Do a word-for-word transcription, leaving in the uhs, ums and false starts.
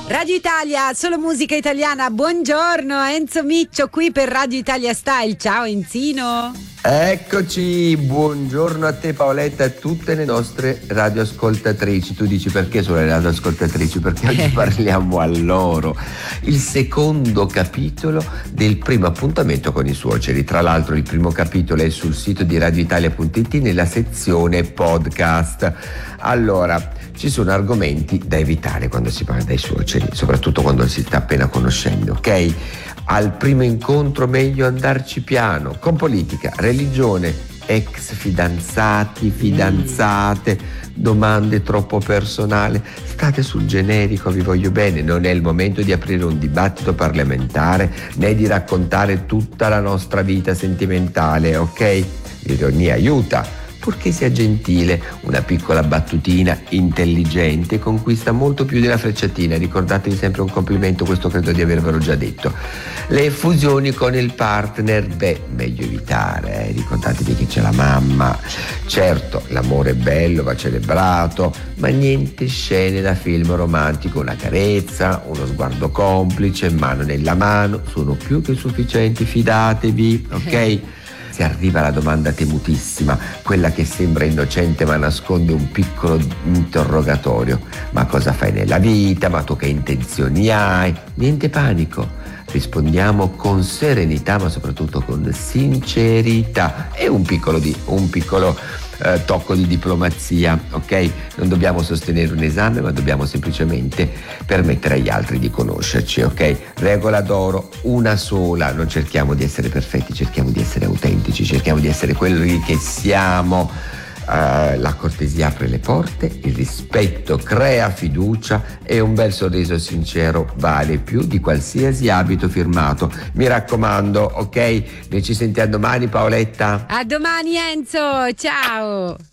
Radio Italia, solo musica italiana. Buongiorno, Enzo Miccio qui per Radio Italia Style. Ciao Enzino. Eccoci, buongiorno a te Paoletta e a tutte le nostre radioascoltatrici. Tu dici perché sono le radioascoltatrici? Perché oggi parliamo a loro. Il secondo capitolo del primo appuntamento con i suoceri. Tra l'altro il primo capitolo è sul sito di radioitalia punto it nella sezione podcast. Allora, ci sono argomenti da evitare quando si parla dai suoceri, soprattutto quando si sta appena conoscendo, ok? Al primo incontro meglio andarci piano, con politica, religione, ex fidanzati, fidanzate, domande troppo personali. State sul generico, vi voglio bene, non è il momento di aprire un dibattito parlamentare né di raccontare tutta la nostra vita sentimentale, ok? L'ironia aiuta, purché sia gentile, una piccola battutina intelligente conquista molto più della frecciatina. Ricordatevi sempre un complimento, questo credo di avervelo già detto. Le fusioni con il partner, beh, meglio evitare, eh? Ricordatevi che c'è la mamma. Certo, l'amore è bello, va celebrato, ma niente scene da film romantico. Una carezza, uno sguardo complice, mano nella mano, sono più che sufficienti, fidatevi, ok? Si arriva alla domanda temutissima, quella che sembra innocente ma nasconde un piccolo interrogatorio. Ma cosa fai nella vita? Ma tu che intenzioni hai? Niente panico. Rispondiamo con serenità ma soprattutto con sincerità e un piccolo, di, un piccolo eh, tocco di diplomazia, ok? Non dobbiamo sostenere un esame ma dobbiamo semplicemente permettere agli altri di conoscerci, ok? Regola d'oro, una sola, non cerchiamo di essere perfetti, cerchiamo di essere autentici, cerchiamo di essere quelli che siamo. Uh, la cortesia apre le porte, il rispetto crea fiducia e un bel sorriso sincero vale più di qualsiasi abito firmato. Mi raccomando, ok? Noi ci sentiamo domani, Paoletta. A domani Enzo, ciao.